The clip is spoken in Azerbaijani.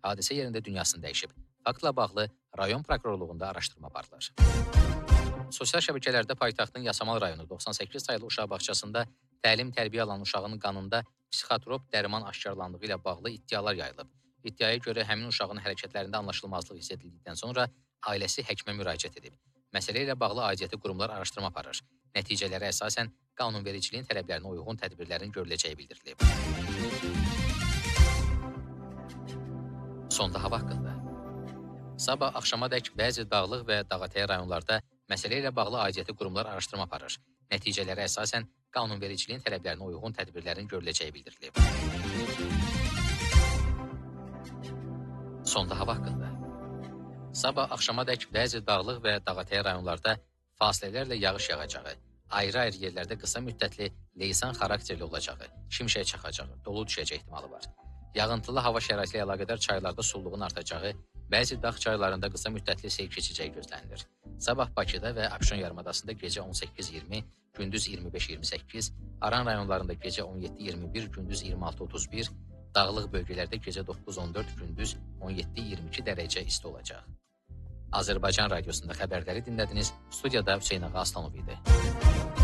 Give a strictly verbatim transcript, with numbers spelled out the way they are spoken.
hadisə yerində dünyasını dəyişib. Faktla bağlı rayon prokurorluğunda araşdırma aparılır. Sosial şəbəkələrdə paytaxtın Yasamal rayonu doxsan səkkiz saylı uşaq bağçasında təlim-tərbiyə alan uşağın qanında psixotrop dərman aşkarlandığı ilə bağlı iddialar yayılıb. İddiaya görə həmin uşağın hərəkətlərində anlaşılmazlıq hiss edildikdən sonra ailəsi həkimə müraciət edib. Məsələ ilə bağlı aidiyyəti qurumlar araşdırma aparır. Nəticələrə əsasən qanunvericiliyin tələblərinə uyğun tədbirlərin görüləcəyi bildirilib. Sonda hava haqqında. Sabah axşamadək bəzi dağlıq və dağətəyi rayonlarda məsələ ilə bağlı aidiyyəti qurumlar araşdırma aparır. Nəticələrə əsasən qanunvericiliyin tələblərinə uyğun tədbirlərin görüləcəyi bildirilib. Sonda hava haqqında. Sabah axşamadək bəzi dağlıq və dağətəyi rayonlarda fasilələrlə yağış yağacağı, ayrı-ayrı yerlərdə qısa müddətli leysan xarakterli olacağı, şimşək çaxacağı, dolu düşəcək ehtimalı var. Yağıntılı hava şəraiti ilə əlaqədar çaylarda sulluğun artacağı, bəzi dağ çaylarında qısa müddətli sel keçəcəyi gözlənilir. Sabah Bakıda və Abşeron yarımadasında gecə on səkkiz iyirmi, gündüz iyirmi beş iyirmi səkkiz, Aran rayonlarında gecə on yeddi iyirmi bir, gündüz iyirmi altı otuz bir, dağlıq bölgələrdə gecə doqquz on dörd, gündüz on yeddi iyirmi iki dərəcə isti olacaq. Azərbaycan Radiosunda xəbərləri dinlədiniz. Studiyada Hüseyn Ağa Aslanov idi.